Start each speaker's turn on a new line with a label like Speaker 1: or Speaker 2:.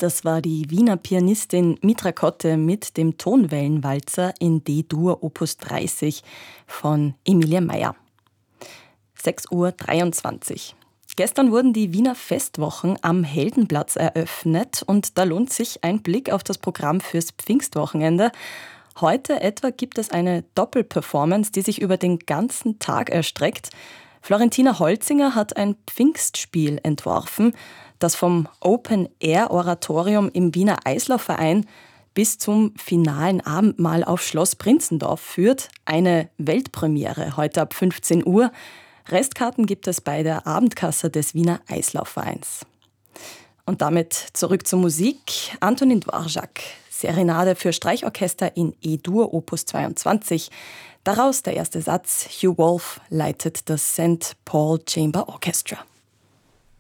Speaker 1: Das war die Wiener Pianistin Mitra Kotte mit dem Tonwellenwalzer in D-Dur Opus 30 von Emilia Mayer. 6:23 Uhr. Gestern wurden die Wiener Festwochen am Heldenplatz eröffnet und da lohnt sich ein Blick auf das Programm fürs Pfingstwochenende. Heute etwa gibt es eine Doppelperformance, die sich über den ganzen Tag erstreckt. Florentina Holzinger hat ein Pfingstspiel entworfen, das vom Open-Air-Oratorium im Wiener Eislaufverein bis zum finalen Abendmahl auf Schloss Prinzendorf führt. Eine Weltpremiere heute ab 15 Uhr. Restkarten gibt es bei der Abendkasse des Wiener Eislaufvereins. Und damit zurück zur Musik. Antonin Dvorak, Serenade für Streichorchester in E-Dur Opus 22. Daraus der erste Satz: Hugh Wolf leitet das St. Paul Chamber Orchestra.